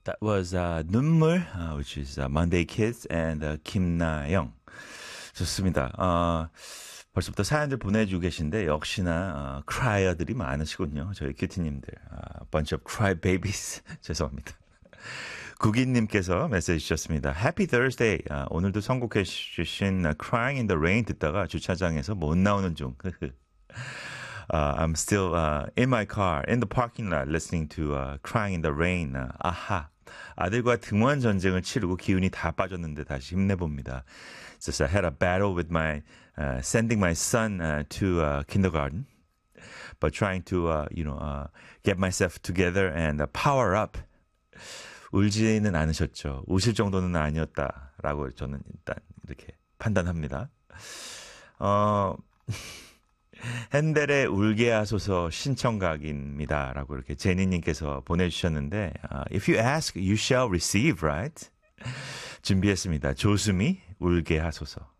That was 눈물, which is Monday Kids and 김나영. 좋습니다. 벌써부터 사연들 보내주고 계신데 역시나 크라이어들이 많으시군요. 저희 큐티님들. bunch of cry babies. 죄송합니다. 국인님께서 메시지 주셨습니다. Happy Thursday. 오늘도 선곡해 주신 Crying in the Rain 듣다가 주차장에서 못 나오는 중. I'm still in my car, in the parking lot, listening to Crying in the Rain. 아하. 아들과 등원 전쟁을 치르고 기운이 다 빠졌는데 다시 힘내봅니다. So I had a battle with my sending my son to kindergarten, but trying to get myself together and power up. 울지는 않으셨죠. 우실 정도는 아니었다라고 저는 일단 이렇게 판단합니다. 핸델의 울게 하소서 신청각입니다. 라고 이렇게 제니님께서 보내주셨는데 If you ask, you shall receive, right? 준비했습니다. 조수미 울게 하소서.